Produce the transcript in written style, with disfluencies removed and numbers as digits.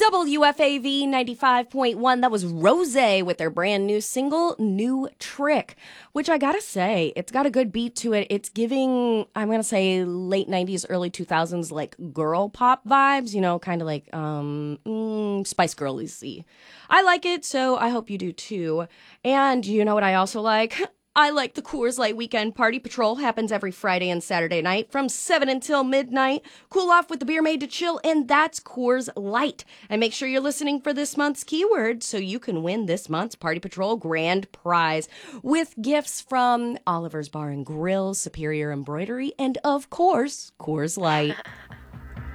WFAV 95.1. That was Rosé with their brand new single, New Trick, which I gotta say, it's got a good beat to it. It's giving, I'm gonna say, late 90s, early 2000s, like girl pop vibes, you know, kind of like Spice Girls-y. I like it, so I hope you do too. And you know what I also like? I like the Coors Light Weekend Party Patrol. Happens every Friday and Saturday night from 7 until midnight. Cool off with the beer made to chill, and that's Coors Light. And make sure you're listening for this month's keyword so you can win this month's Party Patrol grand prize with gifts from Oliver's Bar and Grill, Superior Embroidery, and of course, Coors Light.